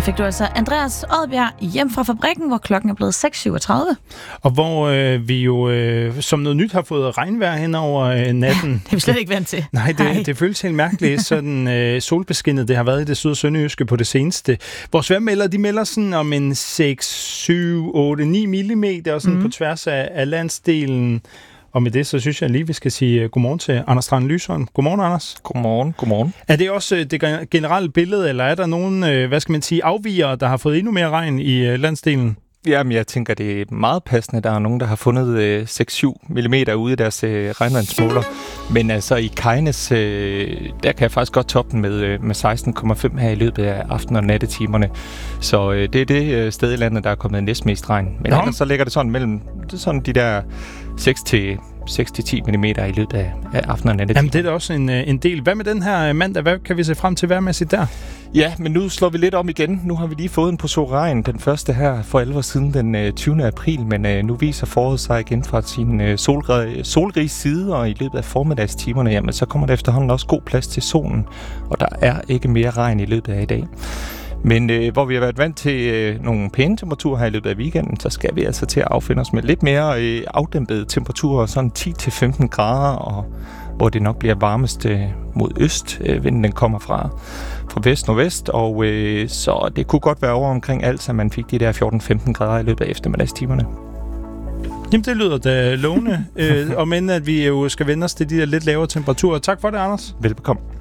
Her fik du altså Andreas Odbjerg hjem fra fabrikken, hvor klokken er blevet 6.37. Og hvor vi jo som noget nyt har fået regnvejr hen over natten. Det er vi slet ikke vant til. Nej, det føles helt mærkeligt. Sådan solbeskinnet det har været i det syd- og sønderjyske på det seneste. Vores vejrmelder, de melder sådan om en 6, 7, 8, 9 millimeter sådan på tværs af landsdelen. Og med det, så synes jeg lige, vi skal sige godmorgen til Anders Strand Lysholm. Godmorgen, Anders. Godmorgen. Er det også det generelle billede, eller er der nogen, afvigere, der har fået endnu mere regn i landsdelen? Jamen, jeg tænker, det er meget passende. Der er nogen, der har fundet 6-7 mm ude i deres regnvandsmåler. Men altså i Kejnes, der kan jeg faktisk godt toppe den med 16,5 her i løbet af aften- og nattetimerne. Så det er det sted i landet, der er kommet næstmest regn. Men ellers så ligger det sådan mellem de der 6-10 mm i løbet af aften- og nattetimerne. Jamen, det er da også en del. Hvad med den her mandag? Hvad kan vi se frem til vejrmæssigt der? Ja, men nu slår vi lidt om igen. Nu har vi lige fået en portion regn, den første her for alvor siden den 20. april, men nu viser foråret sig igen fra sin solrige side, og i løbet af formiddagstimerne, jamen så kommer der efterhånden også god plads til solen, og der er ikke mere regn i løbet af i dag. Men hvor vi har været vant til nogle pæne temperaturer her i løbet af weekenden, så skal vi altså til at affinde os med lidt mere afdæmpede temperaturer, sådan 10-15 grader, og hvor det nok bliver varmest mod øst. Vinden den kommer fra vest-nordvest, og så det kunne godt være over omkring alt, så man fik de der 14-15 grader i løbet af eftermiddagstimerne. Jamen, det lyder da lovende, og men at vi jo skal vende os til de der lidt lavere temperaturer. Tak for det, Anders. Velbekomme.